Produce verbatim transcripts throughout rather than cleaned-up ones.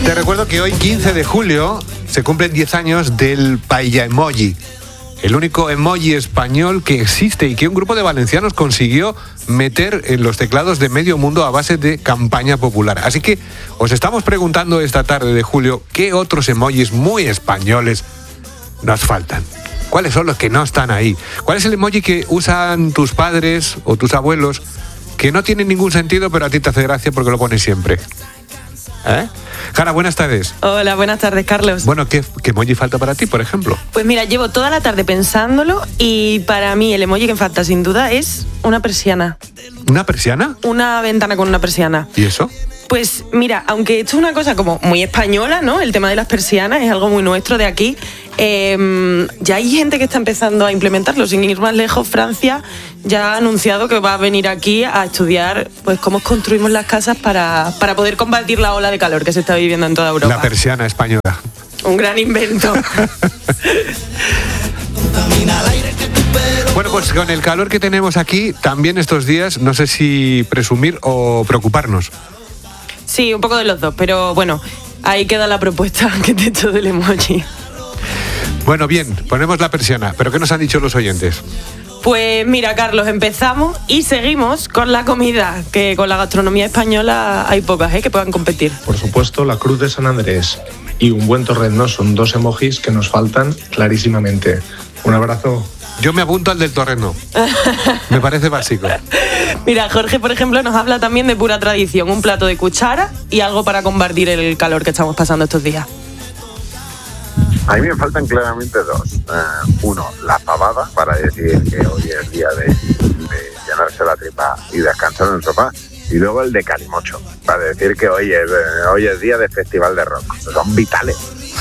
Te recuerdo que hoy, quince de julio, se cumplen diez años del Paella-Emoji, el único emoji español que existe y que un grupo de valencianos consiguió meter en los teclados de medio mundo a base de campaña popular. Así que os estamos preguntando esta tarde de julio qué otros emojis muy españoles nos faltan. ¿Cuáles son los que no están ahí? ¿Cuál es el emoji que usan tus padres o tus abuelos que no tiene ningún sentido pero a ti te hace gracia porque lo pones siempre? ¿Eh? Jara, buenas tardes. Hola, buenas tardes, Carlos. Bueno, ¿qué, qué emoji falta para ti, por ejemplo? Pues mira, llevo toda la tarde pensándolo y para mí el emoji que falta sin duda es una persiana. ¿Una persiana? Una ventana con una persiana. ¿Y eso? Pues mira, aunque esto es una cosa como muy española, ¿no? El tema de las persianas es algo muy nuestro de aquí. Eh, ya hay gente que está empezando a implementarlo. Sin ir más lejos, Francia ya ha anunciado que va a venir aquí a estudiar pues cómo construimos las casas para, para poder combatir la ola de calor que se está viviendo en toda Europa. La persiana española. Un gran invento. Bueno, pues con el calor que tenemos aquí, también estos días, no sé si presumir o preocuparnos. Sí, un poco de los dos, pero bueno, ahí queda la propuesta que te he hecho del emoji. Bueno, bien, ponemos la persiana, pero ¿qué nos han dicho los oyentes? Pues mira, Carlos, empezamos y seguimos con la comida, que con la gastronomía española hay pocas, ¿eh?, que puedan competir. Por supuesto, la Cruz de San Andrés y un buen torrezno son dos emojis que nos faltan clarísimamente. Un abrazo. Yo me apunto al del torrezno. Me parece básico. Mira, Jorge, por ejemplo, nos habla también de pura tradición, un plato de cuchara y algo para combatir el calor que estamos pasando estos días. A mí me faltan claramente dos. Uh, uno, la pavada, para decir que hoy es día de, de llenarse la tripa y descansar en el sofá. Y luego el de calimocho, para decir que hoy es, eh, hoy es día de festival de rock. Son vitales.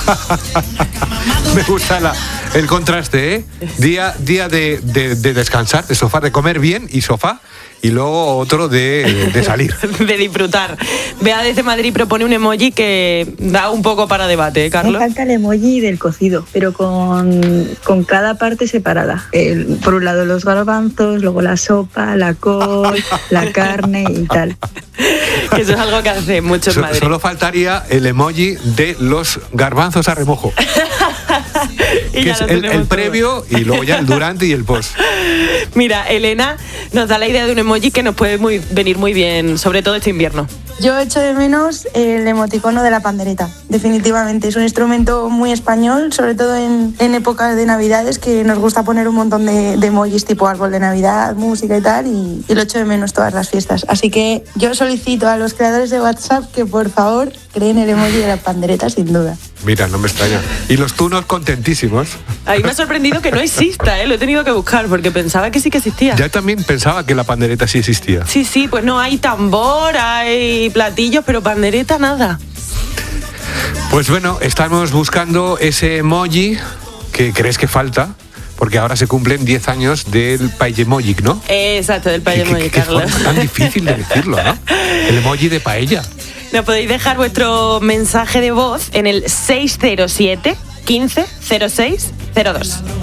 Me gusta la, el contraste, ¿eh? Día, día de, de, de descansar, de sofá, de comer bien y sofá. Y luego otro de, de salir. De disfrutar. Bea desde Madrid propone un emoji que da un poco para debate, ¿eh, Carlos? Me falta el emoji del cocido, pero con, con cada parte separada. El, por un lado los garbanzos, luego la sopa, la col, la carne y tal. Que eso es algo que hace mucho en So, Madrid. Solo faltaría el emoji de los garbanzos a remojo. Y que es el, el previo y luego ya el durante y el post. Mira, Elena nos da la idea de un emoji que nos puede muy, venir muy bien, sobre todo este invierno. Yo echo de menos el emoticono de la pandereta, definitivamente. Es un instrumento muy español, sobre todo en, en épocas de Navidades, que nos gusta poner un montón de, de emojis tipo árbol de Navidad, música y tal, y, y lo echo de menos todas las fiestas. Así que yo solicito a los creadores de WhatsApp que por favor creen el emoji de la pandereta, sin duda. Mira, no me extraña. Y los tunos contentísimos. A mí me ha sorprendido que no exista, ¿eh? Lo he tenido que buscar porque pensaba que sí que existía. Ya también pensaba que la pandereta sí existía. Sí, sí, pues no, hay tambor, hay platillos, pero pandereta nada. Pues bueno, estamos buscando ese emoji que crees que falta, porque ahora se cumplen diez años del Paella-Emoji, ¿no? Exacto, del Paella-Emoji, Carlos. Es tan difícil de decirlo, ¿no? El emoji de paella. Nos podéis dejar vuestro mensaje de voz en el seis cero siete, quince, cero seis, cero dos.